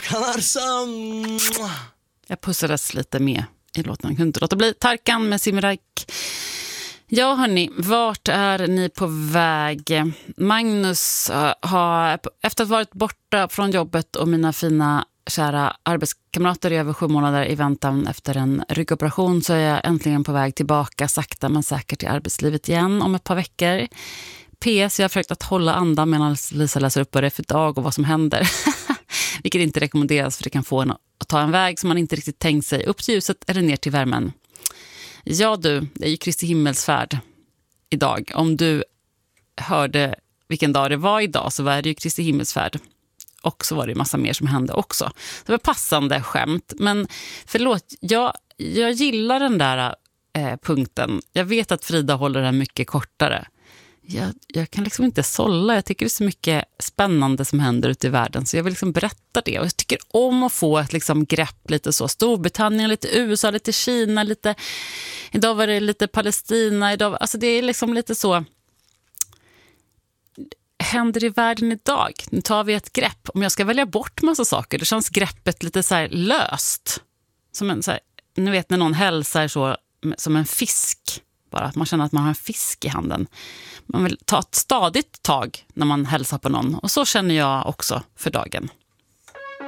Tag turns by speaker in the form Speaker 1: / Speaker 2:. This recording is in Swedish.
Speaker 1: Kanarsa.
Speaker 2: Jag pussades lite med i låten. Jag kunde inte låta bli. Tarkan med Simrak. Ja hörni, vart är ni på väg? Magnus har, efter att ha varit borta från jobbet och mina fina kära arbetskamrater i över 7 månader i väntan efter en ryggoperation, så är jag äntligen på väg tillbaka sakta men säkert till arbetslivet igen om ett par veckor. PS, jag har försökt att hålla andan medan Lisa läser upp vad det är för dag och vad som händer. Vilket inte rekommenderas, för det kan få en att ta en väg som man inte riktigt tänkt sig, upp till ljuset eller ner till värmen. Ja du, det är ju Kristi himmelsfärd idag. Om du hörde vilken dag det var idag, så var det ju Kristi himmelsfärd. Och så var det ju massa mer som hände också. Det var passande skämt. Men förlåt, jag gillar den där punkten. Jag vet att Frida håller den mycket kortare. Jag kan liksom inte sålla. Jag tycker det är så mycket spännande som händer ute i världen, så jag vill liksom berätta det. Och jag tycker om att få ett liksom grepp lite så. Storbritannien, lite USA, lite Kina, lite... Idag var det lite Palestina. Idag, alltså det är liksom lite så... Händer i världen idag? Nu tar vi ett grepp. Om jag ska välja bort massa saker, då känns greppet lite så här löst. Som en så här, ni vet när någon hälsar så som en fisk. Bara att man känner att man har en fisk i handen. Man vill ta ett stadigt tag när man hälsar på någon. Och så känner jag också för dagen.